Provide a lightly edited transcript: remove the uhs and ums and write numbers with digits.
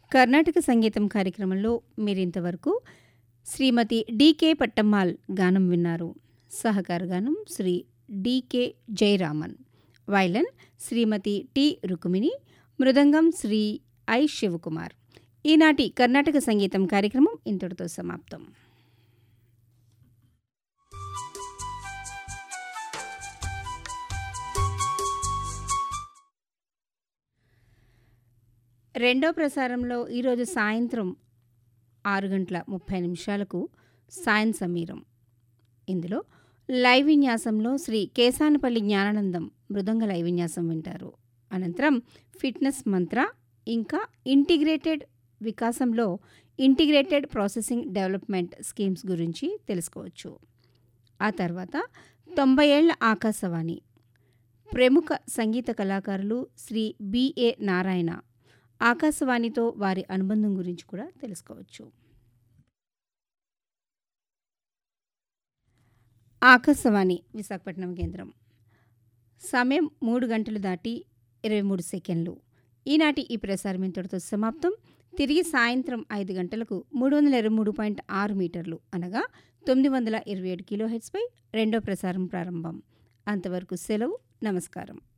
కర్ణాటక సంగీతం కార్యక్రమంలో మీరింతవరకు శ్రీమతి డి.కె. పట్టమ్మాళ్ గానం విన్నారు. సహకార గానం శ్రీ డి.కె. జయరామన్, వైలన్ శ్రీమతి T. Rukmini, mridangam Shri I. Shivakumar. ఈనాటి కర్ణాటక సంగీతం కార్యక్రమం ఇంతటితో సమాప్తం. రెండో ప్రసారంలో ఈరోజు సాయంత్రం 6:30 సాయం సమీరం. ఇందులో లైవ్ విన్యాసంలో శ్రీ కేశానపల్లి జ్ఞానానందం మృదంగ లైవ్ విన్యాసం వింటారు. అనంతరం ఫిట్నెస్ మంత్ర ఇంకా ఇంటిగ్రేటెడ్ వికాసంలో ఇంటిగ్రేటెడ్ ప్రాసెసింగ్ డెవలప్మెంట్ స్కీమ్స్ గురించి తెలుసుకోవచ్చు. ఆ తర్వాత 90 ఏళ్ల ఆకాశవాణి ప్రముఖ సంగీత కళాకారులు శ్రీ బి.ఏ. నారాయణ ఆకాశవాణితో వారి అనుబంధం గురించి కూడా తెలుసుకోవచ్చు. ఆకాశవాణి విశాఖపట్నం కేంద్రం. సమయం 3:23 ఈనాటి ఈ ప్రసారం ఇంతటితో సమాప్తం. తిరిగి సాయంత్రం 5 గంటలకు 323.6 మీటర్లు అనగా 927 కిలోహెర్ట్జ్పై రెండో ప్రసారం ప్రారంభం. అంతవరకు సెలవు. నమస్కారం.